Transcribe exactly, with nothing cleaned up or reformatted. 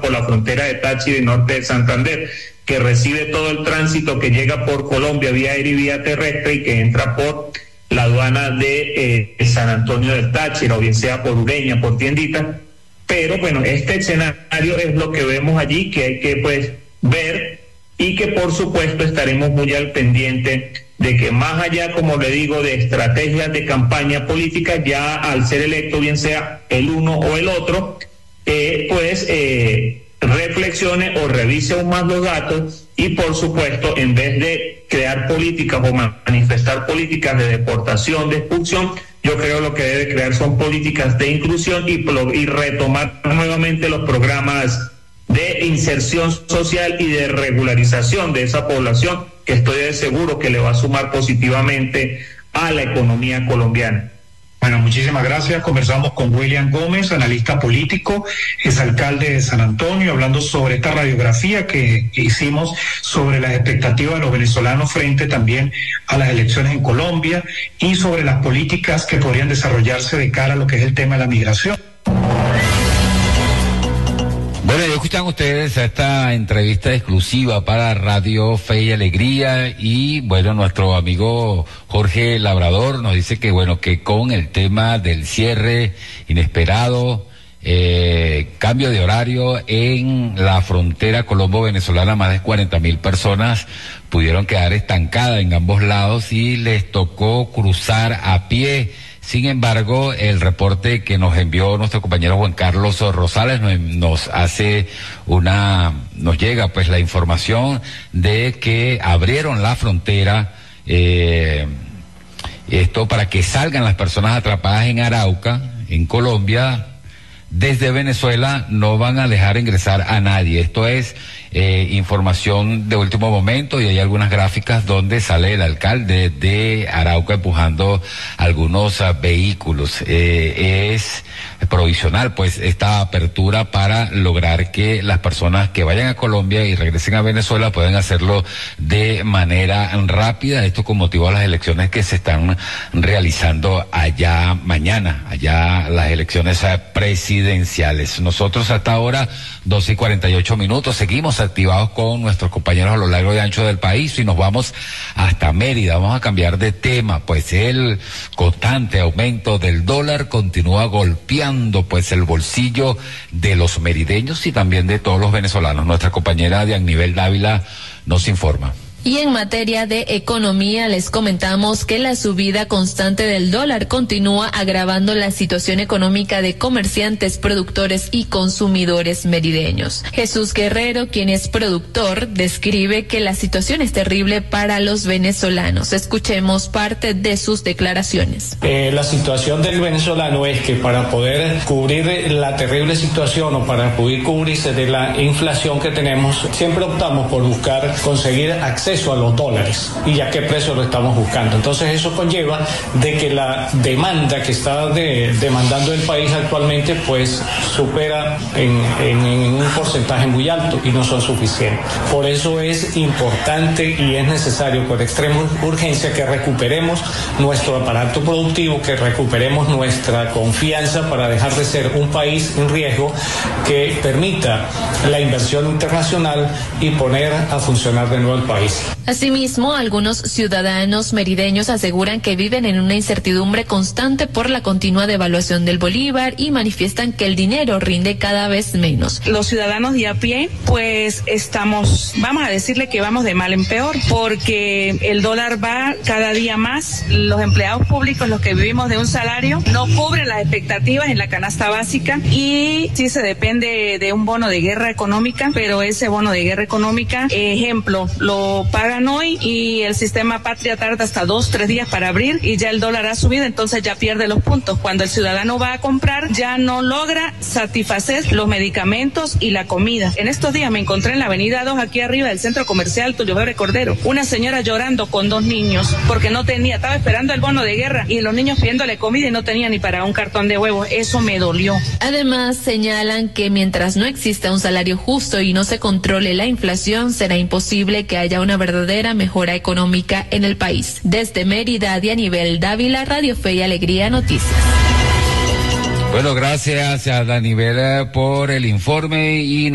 por la frontera de Táchira y norte de Santander, que recibe todo el tránsito que llega por Colombia vía aérea y vía terrestre y que entra por la aduana de eh, San Antonio del Táchira, o bien sea por Ureña, por Tiendita. Pero bueno, este escenario es lo que vemos allí, que hay que pues ver, y que por supuesto estaremos muy al pendiente de que, más allá, como le digo, de estrategias de campaña política, ya al ser electo, bien sea el uno o el otro, eh, pues eh, reflexione o revise aún más los datos y, por supuesto, en vez de crear políticas o manifestar políticas de deportación, de expulsión, yo creo lo que debe crear son políticas de inclusión y, y retomar nuevamente los programas de inserción social y de regularización de esa población, que estoy de seguro que le va a sumar positivamente a la economía colombiana. Bueno, muchísimas gracias. Conversamos con William Gómez, analista político, exalcalde de San Antonio, hablando sobre esta radiografía que hicimos sobre las expectativas de los venezolanos frente también a las elecciones en Colombia y sobre las políticas que podrían desarrollarse de cara a lo que es el tema de la migración. Bueno, ya escuchan ustedes esta entrevista exclusiva para Radio Fe y Alegría, y bueno, nuestro amigo Jorge Labrador nos dice que bueno, que con el tema del cierre inesperado, eh, cambio de horario en la frontera colombo-venezolana, más de cuarenta mil personas pudieron quedar estancadas en ambos lados y les tocó cruzar a pie. Sin embargo, el reporte que nos envió nuestro compañero Juan Carlos Rosales nos, nos hace una, nos llega pues la información de que abrieron la frontera, eh, esto para que salgan las personas atrapadas en Arauca, en Colombia. Desde Venezuela no van a dejar ingresar a nadie. Esto es eh, información de último momento, y hay algunas gráficas donde sale el alcalde de Arauca empujando algunos uh, vehículos. Eh, es provisional pues esta apertura para lograr que las personas que vayan a Colombia y regresen a Venezuela puedan hacerlo de manera rápida. Esto con motivo a las elecciones que se están realizando allá mañana, allá las elecciones uh, presidenciales. Nosotros hasta ahora, doce y cuarenta y ocho minutos, seguimos activados con nuestros compañeros a lo largo y ancho del país, y nos vamos hasta Mérida. Vamos a cambiar de tema, pues el constante aumento del dólar continúa golpeando pues el bolsillo de los merideños y también de todos los venezolanos. Nuestra compañera Dianibel Dávila nos informa. Y en materia de economía les comentamos que la subida constante del dólar continúa agravando la situación económica de comerciantes, productores y consumidores merideños. Jesús Guerrero, quien es productor, describe que la situación es terrible para los venezolanos. Escuchemos parte de sus declaraciones. Eh, la situación del venezolano es que para poder cubrir la terrible situación o para poder cubrirse de la inflación que tenemos, siempre optamos por buscar conseguir acceso a los dólares y a qué precio lo estamos buscando. Entonces eso conlleva de que la demanda que está de, demandando el país actualmente pues supera en, en, en un porcentaje muy alto y no son suficientes. Por eso es importante y es necesario con extrema urgencia que recuperemos nuestro aparato productivo, que recuperemos nuestra confianza para dejar de ser un país en riesgo, que permita la inversión internacional y poner a funcionar de nuevo el país. Asimismo, algunos ciudadanos merideños aseguran que viven en una incertidumbre constante por la continua devaluación del bolívar y manifiestan que el dinero rinde cada vez menos. Los ciudadanos de a pie, pues estamos, vamos a decirle que vamos de mal en peor, porque el dólar va cada día más. Los empleados públicos, los que vivimos de un salario, no cubren las expectativas en la canasta básica, y sí se depende de un bono de guerra económica, pero ese bono de guerra económica, ejemplo, lo pagan hoy y el sistema patria tarda hasta dos, tres días para abrir y ya el dólar ha subido, entonces ya pierde los puntos. Cuando el ciudadano va a comprar, ya no logra satisfacer los medicamentos y la comida. En estos días me encontré en la avenida dos, aquí arriba del centro comercial Tulio Bebre Cordero, una señora llorando con dos niños porque no tenía, estaba esperando el bono de guerra y los niños pidiéndole comida y no tenía ni para un cartón de huevos. Eso me dolió. Además, señalan que mientras no exista un salario justo y no se controle la inflación, será imposible que haya una verdadera mejora económica en el país. Desde Mérida, Dianibel Dávila, Radio Fe y Alegría Noticias. Bueno, gracias a Dianibel por el informe y